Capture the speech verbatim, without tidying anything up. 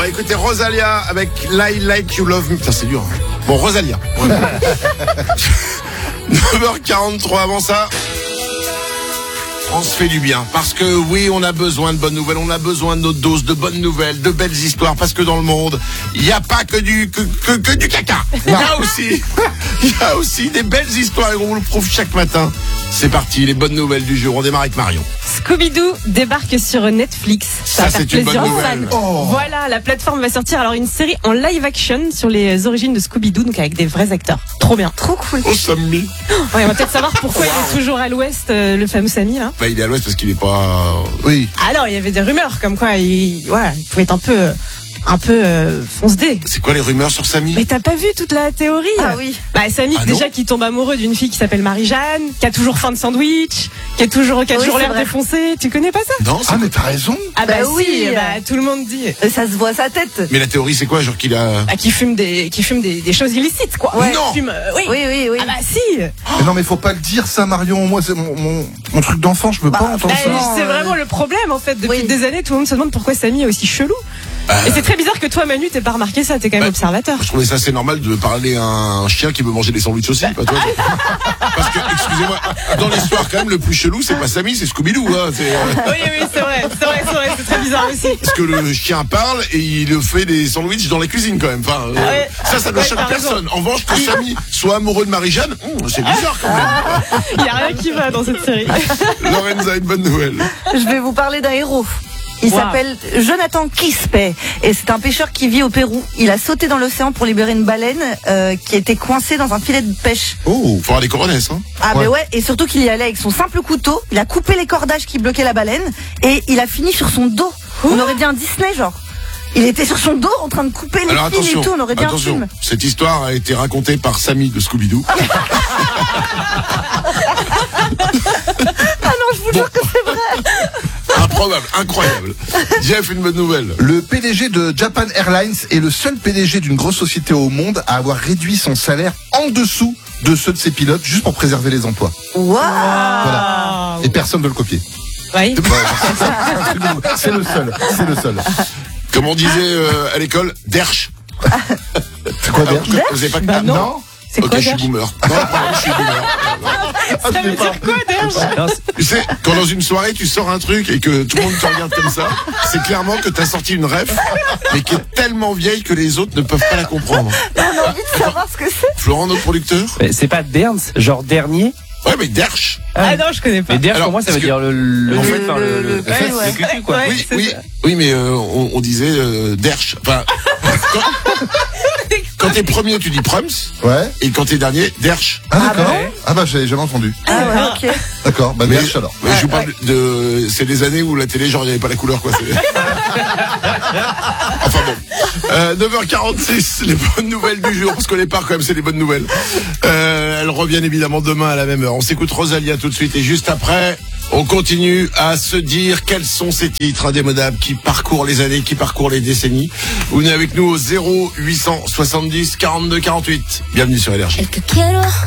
va écouter Rosalia avec I Like You Love Me. Putain, c'est dur. Bon, Rosalia. Ouais. neuf heures quarante-trois avant ça. On se fait du bien, parce que oui, on a besoin de bonnes nouvelles, on a besoin de notre dose de bonnes nouvelles, de belles histoires, parce que dans le monde, il n'y a pas que du que, que, que du caca. Il y a aussi, il y a aussi des belles histoires et on vous le prouve chaque matin. C'est parti, les bonnes nouvelles du jour. On démarre avec Marion. Scooby-Doo débarque sur Netflix. Ça, va c'est faire une bonne plaisir aux nouvelle. fans. Oh. Voilà, la plateforme va sortir alors une série en live action sur les origines de Scooby-Doo, donc avec des vrais acteurs. Trop bien. Trop cool. Oh, Sammy. Ouais, on va peut-être savoir pourquoi wow. il est toujours à l'ouest, euh, le fameux Sammy, là. Bah, il est à l'ouest parce qu'il est pas... Oui. Alors, il y avait des rumeurs comme quoi il, voilà, il pouvait être un peu... un peu euh, fonce-dé. C'est quoi les rumeurs sur Sammy? Mais t'as pas vu toute la théorie? Ah oui. Bah Sammy ah déjà qui tombe amoureux d'une fille qui s'appelle Marie-Jeanne, qui a toujours faim de sandwich, qui a toujours, qui a oui, toujours l'air défoncé. Tu connais pas ça? Non. Ah mais t'as raison. Ah bah, bah oui. Si, bah tout le monde dit. Ça se voit à sa tête. Mais la théorie c'est quoi, genre qu'il a? Ah qui fume des, qui fume des, des choses illicites quoi. Ouais. Non. Fume, euh, oui. oui oui oui. Ah bah si. Mais non mais faut pas le dire ça Marion. Moi c'est mon, mon, mon truc d'enfant, je peux bah, pas entendre bah, ça. C'est vraiment le problème en fait. Depuis oui. des années, tout le monde se demande pourquoi Sammy est aussi chelou. Euh... Et c'est très bizarre que toi, Manu, t'aies pas remarqué ça, t'es quand même bah, observateur. Je trouvais ça assez normal de parler à un chien qui veut manger des sandwichs aussi. Pas toi, parce que, excusez-moi, dans l'histoire, quand même, le plus chelou, c'est pas Sammy, c'est Scooby-Doo. Hein, c'est, euh... Oui, oui, c'est vrai, c'est vrai, c'est vrai, c'est très bizarre aussi. Parce que le chien parle et il fait des sandwichs dans la cuisine quand même. Enfin, euh, ah ouais. Ça, ça ne ouais, choque personne. En revanche, que Sammy soit amoureux de Marie-Jeanne, hum, c'est bizarre quand même. Il n'y a rien qui va dans cette série. Lorenza a une bonne nouvelle. Je vais vous parler d'un héros. Il wow. s'appelle Jonathan Quispe et c'est un pêcheur qui vit au Pérou. Il a sauté dans l'océan pour libérer une baleine euh, qui était coincée dans un filet de pêche. Oh, faut avoir des coronesses, hein. Ah ouais. mais ouais, et surtout qu'il y allait avec son simple couteau. Il a coupé les cordages qui bloquaient la baleine et il a fini sur son dos. Oh. On aurait dit un Disney genre. Il était sur son dos en train de couper les Alors, fils et tout. On aurait dit attention. un film. Cette histoire a été racontée par Sammy de Scooby-Doo. Ah non, je vous jure bon. que c'est vrai. Improbable, incroyable. Jeff, une bonne nouvelle. Le P D G de Japan Airlines est le seul P D G d'une grosse société au monde à avoir réduit son salaire en dessous de ceux de ses pilotes juste pour préserver les emplois. Wow. Voilà. Et personne ne veut le copier. Oui. Ouais, c'est le seul. C'est le seul. Comme on disait euh, à l'école, derche. C'est quoi derche? Vous avez pas bah non. non. C'est ok, quoi, je suis boomer. Non, pardon, je suis boomer. Ça veut dire quoi, derche? Tu sais, quand dans une soirée, tu sors un truc et que tout le monde te regarde comme ça, c'est clairement que t'as sorti une ref, mais qui est tellement vieille que les autres ne peuvent pas la comprendre. On a envie de savoir ce que c'est. Florent, notre producteur? Mais c'est pas Derns, genre dernier? Ouais, mais derche. Ah non, je connais pas. Mais derche, alors, pour moi, ça veut que... dire le, le, en le, fait, le, le, le, le, le, ouais, le cucu, quoi. Ouais, oui, c'est oui, ça. oui, mais euh, on, on disait euh, derche. Enfin, quand, quand t'es premier, tu dis prums. Ouais. Et quand t'es dernier, derche. Ah d'accord. ouais. Ah bah j'ai jamais entendu. Ah ouais, ok. D'accord. Bah mais, derche alors. Mais je vous parle de, c'est des années où la télé, genre, il n'y avait pas la couleur, quoi. Enfin bon. Euh, neuf heures quarante-six, les bonnes nouvelles du jour, parce qu'on les part quand même, c'est les bonnes nouvelles. Euh, elles reviennent évidemment demain à la même heure. On s'écoute Rosalia tout de suite et juste après, on continue à se dire quels sont ces titres indémodables qui parcourent les années, qui parcourent les décennies. Vous venez avec nous au zéro huit cent soixante-dix quarante-deux quarante-huit. Bienvenue sur Énergie.